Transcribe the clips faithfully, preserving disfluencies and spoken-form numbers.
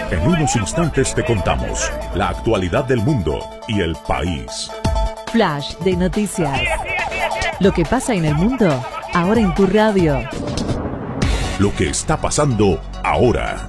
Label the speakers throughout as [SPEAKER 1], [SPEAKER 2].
[SPEAKER 1] En unos instantes te contamos la actualidad del mundo y el país.
[SPEAKER 2] Flash de noticias. Lo que pasa en el mundo, ahora en tu radio.
[SPEAKER 1] Lo que está pasando ahora.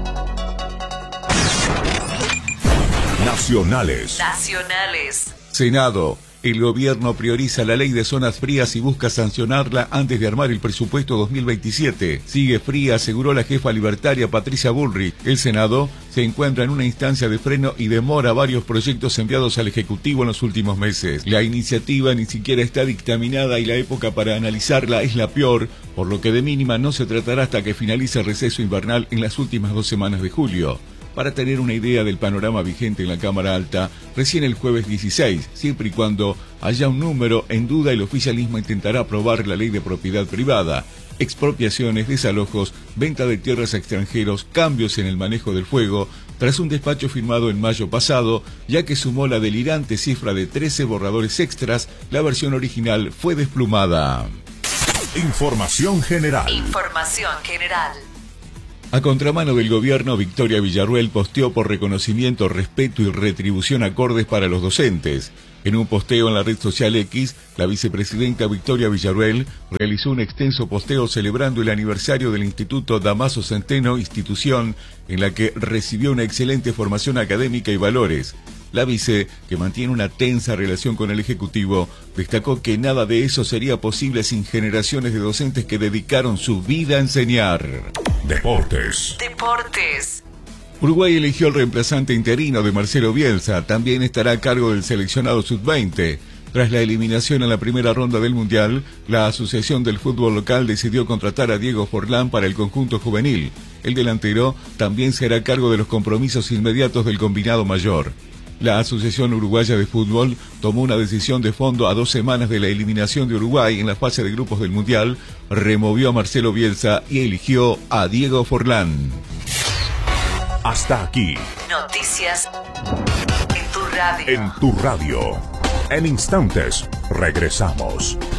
[SPEAKER 1] Nacionales.
[SPEAKER 2] Nacionales.
[SPEAKER 3] Senado. El gobierno prioriza la ley de zonas frías y busca sancionarla antes de armar el presupuesto dos mil veintisiete. Sigue fría, aseguró la jefa libertaria Patricia Bullrich. El Senado se encuentra en una instancia de freno y demora varios proyectos enviados al Ejecutivo en los últimos meses. La iniciativa ni siquiera está dictaminada y la época para analizarla es la peor, por lo que de mínima no se tratará hasta que finalice el receso invernal en las últimas dos semanas de julio. Para tener una idea del panorama vigente en la Cámara Alta, recién el jueves dieciséis, siempre y cuando haya un número en duda, el oficialismo intentará aprobar la ley de propiedad privada, expropiaciones, desalojos, venta de tierras a extranjeros, cambios en el manejo del fuego, tras un despacho firmado en mayo pasado, ya que sumó la delirante cifra de trece borradores extras, la versión original fue desplumada.
[SPEAKER 1] Información general.
[SPEAKER 2] Información general.
[SPEAKER 3] A contramano del gobierno, Victoria Villarruel posteó por reconocimiento, respeto y retribución acordes para los docentes. En un posteo en la red social X, la vicepresidenta Victoria Villarruel realizó un extenso posteo celebrando el aniversario del Instituto Damaso Centeno, institución en la que recibió una excelente formación académica y valores. La vice, que mantiene una tensa relación con el Ejecutivo, destacó que nada de eso sería posible sin generaciones de docentes que dedicaron su vida a enseñar.
[SPEAKER 1] Deportes.
[SPEAKER 2] Deportes.
[SPEAKER 3] Uruguay eligió el reemplazante interino de Marcelo Bielsa. También estará a cargo del seleccionado sub veinte. Tras la eliminación en la primera ronda del Mundial, la Asociación del Fútbol Local decidió contratar a Diego Forlán para el conjunto juvenil. El delantero también será a cargo de los compromisos inmediatos del combinado mayor. La Asociación Uruguaya de Fútbol tomó una decisión de fondo a dos semanas de la eliminación de Uruguay en la fase de grupos del Mundial, removió a Marcelo Bielsa y eligió a Diego Forlán.
[SPEAKER 1] Hasta aquí.
[SPEAKER 2] Noticias en tu radio.
[SPEAKER 1] En tu radio. En instantes, regresamos.